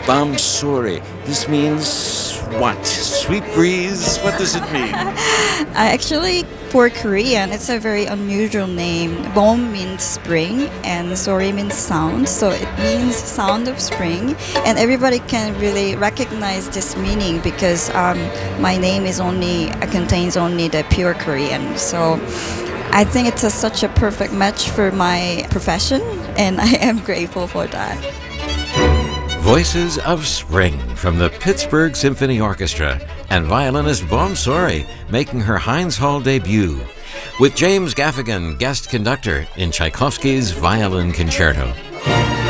Bamsori. This means what? Sweet breeze? What does it mean? Actually, for Korean, it's a very unusual name. Bom means spring and sori means sound. So it means sound of spring. And everybody can really recognize this meaning because my name is contains only the pure Korean. So I think it's such a perfect match for my profession, and I am grateful for that. Voices of Spring from the Pittsburgh Symphony Orchestra and violinist Bamsori making her Heinz Hall debut with James Gaffigan, guest conductor in Tchaikovsky's Violin Concerto.